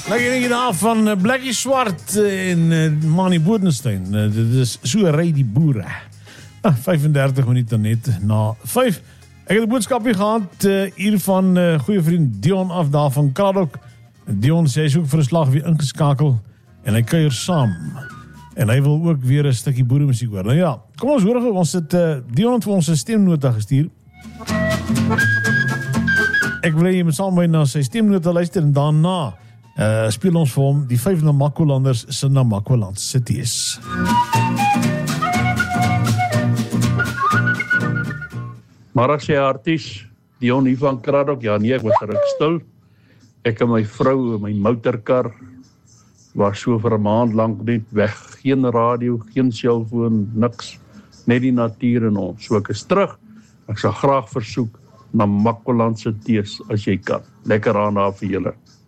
Lekker ding daar van Blackie Swart en Manny Bodenstein. Dit is So ry die boere. 35 minute net na 5. Ek het 'n boodskapie gehad hier van goeie vriend Dion af daar van Kraddock. Dion sê hy is ook vir 'n slag weer ingeskakel en hy kuier saam. En hy wil ook weer 'n stukkie boeremusiek hoor. Nou ja, kom ons hoor gou, ons het Dion het vir ons 'n stemnota gestuur. Ek wil jy moet saam met my na sy stemnota luister en daarna speel ons vir hom die 5 Namakolanders se Namakoland cities. Maar as jy arties, Dion hier van Kraddock, ja nee, ek was ruk stil. Ek en my vrou in my motorkar was so vir 'n maand lank net weg. Geen radio, geen selfoon, niks. Net die natuur en ons. So ek is terug. Ek sal graag versoek Namakoland se tees as jy kan. Lekker aan daar vir julle.